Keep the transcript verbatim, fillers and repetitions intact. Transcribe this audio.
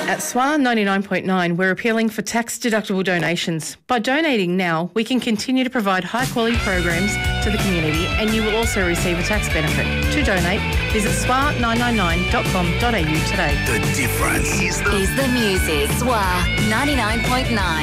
At S W A ninety-nine point nine, we're appealing for tax-deductible donations. By donating now, we can continue to provide high-quality programs to the community, and you will also receive a tax benefit. To donate, visit S W A nine nine nine dot com dot a u today. The difference is the, is the music. S W A ninety-nine point nine.